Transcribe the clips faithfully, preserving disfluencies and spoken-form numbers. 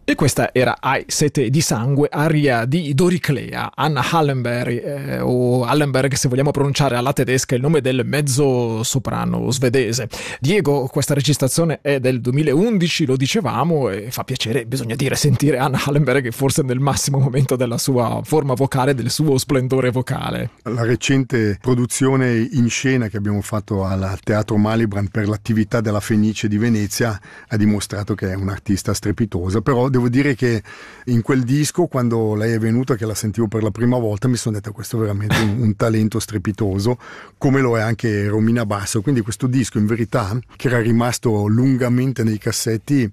E questa era Hai sete di sangue, aria di Doriclea, Anna Hallenberg, eh, o Hallenberg se vogliamo pronunciare alla tedesca il nome del mezzo soprano svedese. Diego, questa registrazione è del duemilaundici, lo dicevamo, e fa piacere, bisogna dire, sentire Anna Hallenberg forse nel massimo momento della sua forma vocale, del suo splendore vocale. La recente produzione in scena che abbiamo fatto al Teatro Malibran per l'attività della Fenice di Venezia ha dimostrato che è un'artista strepitosa, però devo dire che in quel disco, quando lei è venuta, che la sentivo per la prima volta, mi sono detto questo è veramente un, un talento strepitoso, come lo è anche Romina Basso. Quindi questo disco, in verità, che era rimasto lungamente nei cassetti,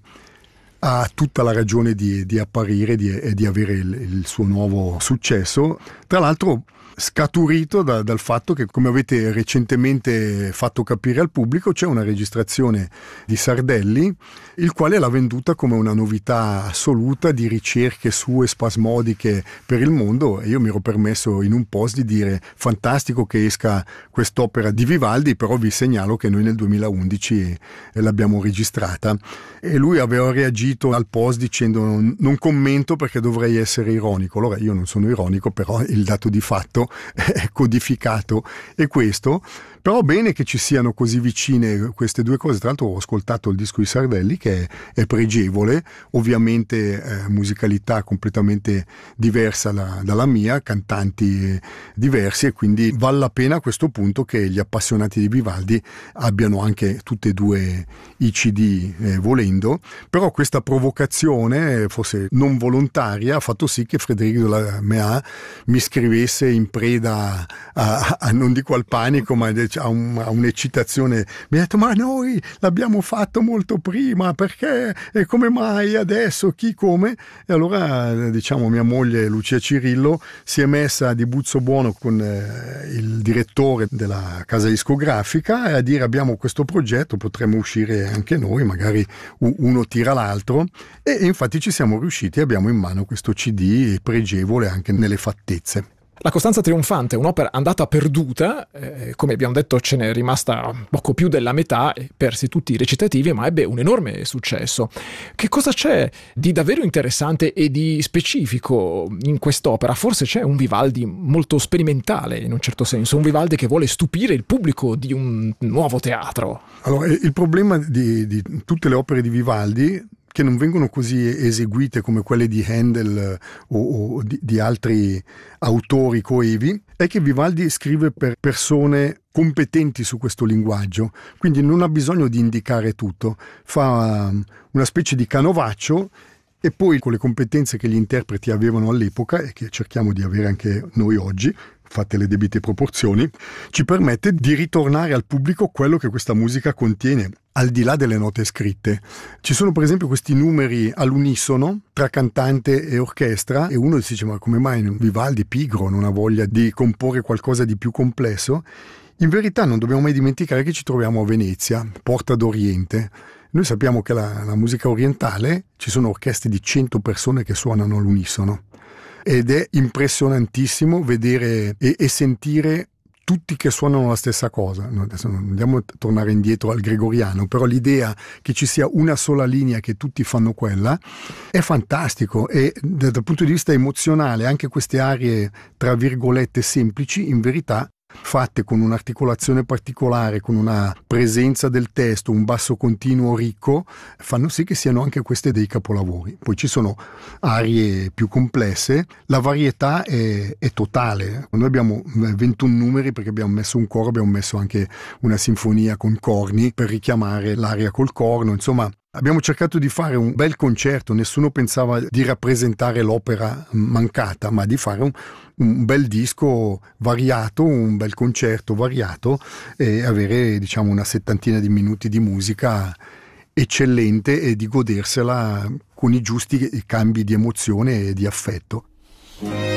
ha tutta la ragione di, di apparire di, e di avere il, il suo nuovo successo. Tra l'altro scaturito da, dal fatto che, come avete recentemente fatto capire al pubblico, c'è una registrazione di Sardelli, il quale l'ha venduta come una novità assoluta di ricerche sue spasmodiche per il mondo, e io mi ero permesso in un post di dire fantastico che esca quest'opera di Vivaldi, però vi segnalo che noi nel duemilaundici l'abbiamo registrata, e lui aveva reagito al post dicendo non, non commento perché dovrei essere ironico. Allora io non sono ironico, però il dato di fatto è codificato, e questo, però bene che ci siano così vicine queste due cose. Tra l'altro ho ascoltato il disco di Sardelli, che è, è pregevole, ovviamente eh, musicalità completamente diversa da, dalla mia, cantanti diversi, e quindi vale la pena a questo punto che gli appassionati di Vivaldi abbiano anche tutte e due i C D eh, volendo. Però questa provocazione, forse non volontaria, ha fatto sì che Frédéric de la Mea mi scrivesse in preda a, a, a non dico al panico, ma a, un, a un'eccitazione. Mi ha detto ma noi l'abbiamo fatto molto prima, perché e come mai adesso, chi, come? E allora diciamo mia moglie Lucia Cirillo si è messa di buzzo buono con eh, il direttore della casa discografica a dire abbiamo questo progetto, potremmo uscire anche noi, magari uno tira l'altro, e infatti ci siamo riusciti, abbiamo in mano questo C D pregevole anche nelle fattezze. La Costanza Trionfante, un'opera andata perduta, eh, come abbiamo detto ce n'è rimasta poco più della metà, e persi tutti i recitativi, ma ebbe un enorme successo. Che cosa c'è di davvero interessante e di specifico in quest'opera? Forse c'è un Vivaldi molto sperimentale, in un certo senso, un Vivaldi che vuole stupire il pubblico di un nuovo teatro. Allora, il problema di, di tutte le opere di Vivaldi, che non vengono così eseguite come quelle di Handel o, o di, di altri autori coevi, è che Vivaldi scrive per persone competenti su questo linguaggio, quindi non ha bisogno di indicare tutto, fa una specie di canovaccio, e poi con le competenze che gli interpreti avevano all'epoca e che cerchiamo di avere anche noi oggi, fatte le debite proporzioni, ci permette di ritornare al pubblico quello che questa musica contiene, al di là delle note scritte. Ci sono per esempio questi numeri all'unisono tra cantante e orchestra, e uno si dice ma come mai Vivaldi pigro non ha voglia di comporre qualcosa di più complesso? In verità non dobbiamo mai dimenticare che ci troviamo a Venezia, porta d'Oriente. Noi sappiamo che la, la musica orientale, ci sono orchestre di cento persone che suonano all'unisono, ed è impressionantissimo vedere e, e sentire tutti che suonano la stessa cosa. No, adesso non andiamo a tornare indietro al gregoriano, però l'idea che ci sia una sola linea, che tutti fanno quella, è fantastico, e dal punto di vista emozionale anche queste arie tra virgolette semplici, in verità fatte con un'articolazione particolare, con una presenza del testo, un basso continuo ricco, fanno sì che siano anche queste dei capolavori. Poi ci sono arie più complesse, la varietà è, è totale. Noi abbiamo ventuno numeri perché abbiamo messo un coro, abbiamo messo anche una sinfonia con corni per richiamare l'aria col corno, insomma. Abbiamo cercato di fare un bel concerto, nessuno pensava di rappresentare l'opera mancata, ma di fare un, un bel disco variato, un bel concerto variato, e avere diciamo una settantina di minuti di musica eccellente e di godersela con i giusti cambi di emozione e di affetto.